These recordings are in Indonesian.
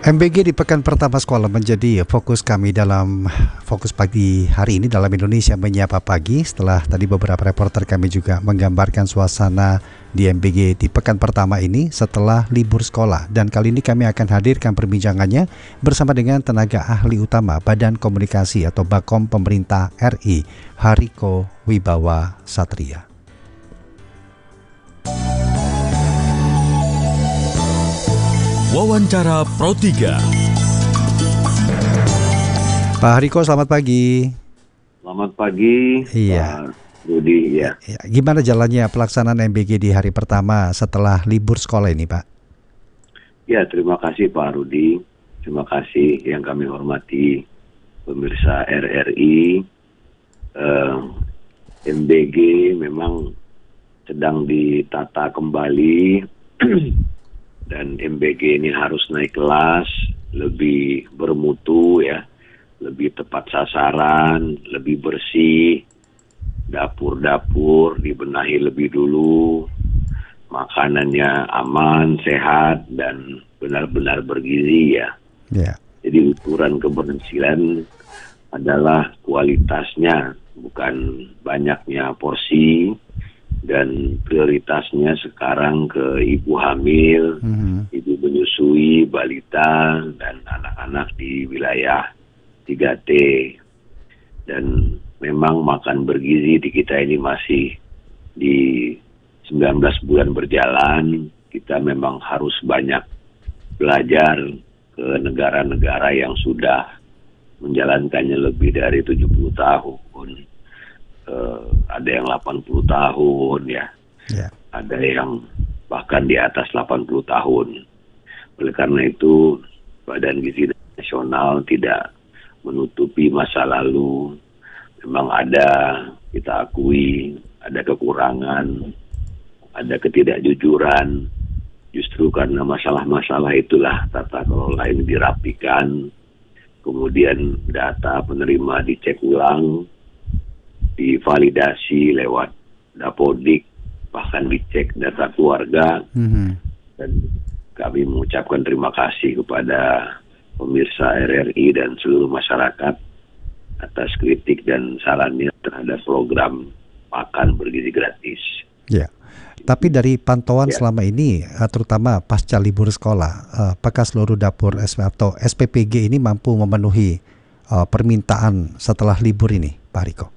MBG di pekan pertama sekolah menjadi fokus kami dalam fokus pagi hari ini dalam Indonesia Menyapa Pagi. Setelah tadi beberapa reporter kami juga menggambarkan suasana di MBG di pekan pertama ini setelah libur sekolah. Dan kali ini kami akan hadirkan perbincangannya bersama dengan tenaga ahli utama Badan Komunikasi atau Bakom Pemerintah RI, Hariko Wibawa Satria. Wawancara Pro 3. Pak Hariko, selamat pagi. Selamat pagi, Iya. Pak Rudi. Ya. Gimana jalannya pelaksanaan MBG di hari pertama setelah libur sekolah ini, Pak? Ya, terima kasih Pak Rudi. Terima kasih yang kami hormati pemirsa RRI. MBG memang sedang ditata kembali. Dan MBG ini harus naik kelas, lebih bermutu ya, lebih tepat sasaran, lebih bersih, dapur-dapur dibenahi lebih dulu, makanannya aman, sehat, dan benar-benar bergizi ya. Ya. Jadi ukuran keberhasilan adalah kualitasnya, bukan banyaknya porsi. Dan prioritasnya sekarang ke ibu hamil, ibu menyusui, balita, dan anak-anak di wilayah 3T. Dan memang makan bergizi di kita ini masih di 19 bulan berjalan. Kita memang harus banyak belajar ke negara-negara yang sudah menjalankannya lebih dari 70 tahun. Ada yang 80 tahun ya. Ada yang bahkan di atas 80 tahun. Oleh karena itu Badan Gizi Nasional tidak menutupi masa lalu. Memang ada, kita akui, ada kekurangan, ada ketidakjujuran. Justru karena masalah-masalah itulah tata kelola ini dirapikan. Kemudian data penerima dicek ulang, divalidasi lewat Dapodik, bahkan dicek data keluarga. Dan kami mengucapkan terima kasih kepada pemirsa RRI dan seluruh masyarakat atas kritik dan sarannya terhadap program makan bergizi gratis. Ya. Tapi dari pantauan selama ini, terutama pasca libur sekolah, apakah seluruh dapur atau SPPG ini mampu memenuhi permintaan setelah libur ini, Pak Hariko?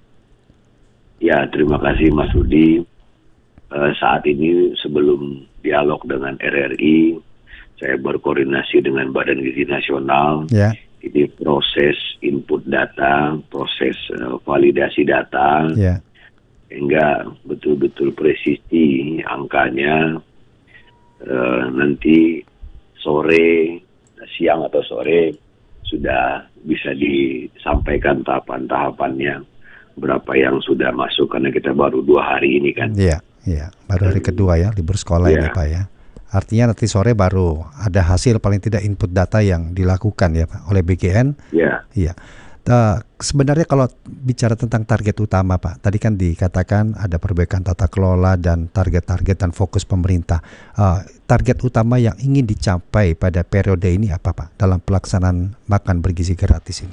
Ya, terima kasih Mas Rudi. Saat ini sebelum dialog dengan RRI, saya berkoordinasi dengan Badan Gizi Nasional. Ya. Ini proses input data, proses validasi data, hingga betul-betul presisi angkanya. Nanti sore, siang atau sore sudah bisa disampaikan tahapan-tahapannya. Berapa yang sudah masuk, karena kita baru 2 hari ini kan. Iya, baru hari kedua ya libur sekolah ini Pak ya. Artinya nanti sore baru ada hasil paling tidak input data yang dilakukan ya Pak oleh BGN. Iya. Sebenarnya kalau bicara tentang target utama Pak, tadi kan dikatakan ada perbaikan tata kelola dan target-target dan fokus pemerintah. Target utama yang ingin dicapai pada periode ini apa Pak dalam pelaksanaan makan bergizi gratis ini?